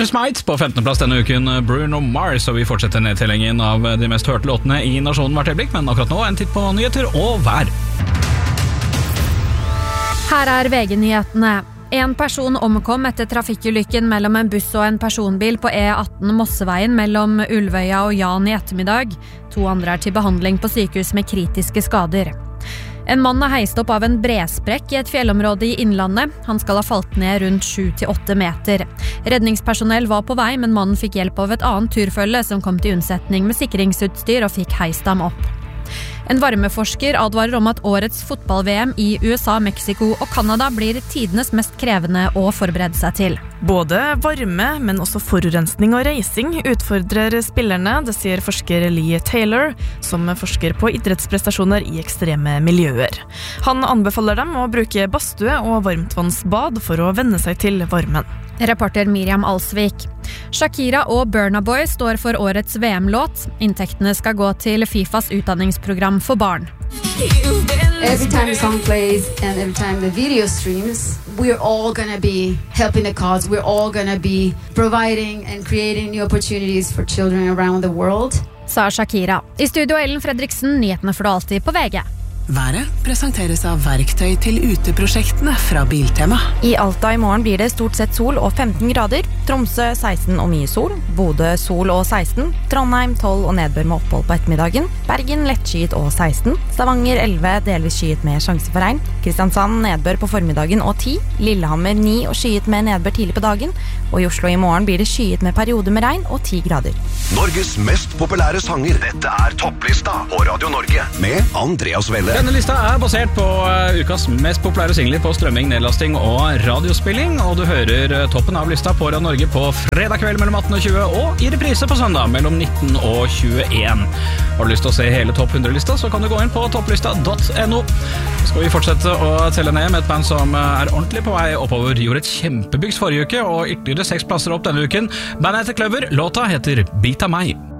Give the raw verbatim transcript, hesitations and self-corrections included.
Christmas Mites på femtende plass denne uken, Bruno Mars, og vi fortsetter nedtellingen av de mest hørte låtene i nasjonen hvert øyeblikk, men akkurat nå en titt på nyheter og vær. Her er V G-nyhetene. En person omkom etter trafikkulykken mellom en buss og en personbil på E atten Mosseveien mellom Ulvøya og Jan i ettermiddag. To andre er til behandling på sykehus med kritiske skader. En mann er heist opp av en bresprekk i et fjellområde i Innlandet. Han skal ha falt ned rundt sju til åtte meter. Redningspersonell var på vei, men mannen fikk hjelp av et annet turfølge som kom til unnsetning med sikringsutstyr og fikk heist ham opp. En varmeforsker advarer om at årets fotball-V M i U S A, Mexico og Canada blir tidenes mest krevende å forberede seg til. Både varme, men også forurensning og reising utfordrer spillerne, det sier forsker Lee Taylor, som forsker på idrettsprestasjoner i ekstreme miljøer. Han anbefaler dem å bruke badstue og varmtvannsbad for å venne seg til varmen. Reporter Miriam Alsvik. Shakira og Burna Boy står for årets V M-låt. Inntektene skal gå til FIFAs utdanningsprogram for barn. Every time the song plays and every time the video streams, we're all going to be helping the cause. We're all going to be providing and creating new opportunities for children around the world. Sa Shakira. I studio Ellen Fredriksen, nyhetene får du alltid på V G. Været presenteres av verktøy til uteprosjektene fra Biltema. I Alta i morgen blir det stort sett sol og femten grader. Tromsø seksten og mye sol. Bodø sol og seksten. Trondheim tolv og nedbør med opphold på ettermiddagen. Bergen lettskyet og seksten. Stavanger elleve, delvis skyet med sjanse for regn. Kristiansand nedbør på formiddagen og ti. Lillehammer ni og skyet med nedbør tidlig på dagen. Og i Oslo i morgen blir det skyet med perioder med regn og ti grader. Norges mest populære sanger. Dette er topplista på Radio Norge med Andreas Welle. Denne lista er basert på ukas mest populære singler på strømming, nedlasting og radiospilling, og du hører toppen av lista på Radio Norge på fredag kveld mellom atten og tjue, og i reprise på søndag mellom nitten og tjueen. Har du lyst til å se hele topp hundre-lista, så kan du gå inn på topplista punktum no. Så skal vi fortsette å telle ned med et band som er ordentlig på vei oppover. Gjorde et kjempebyggs forrige uke, og ytterligere seks plasser opp denne uken. Bandet heter Kløver, låta heter Bit av meg.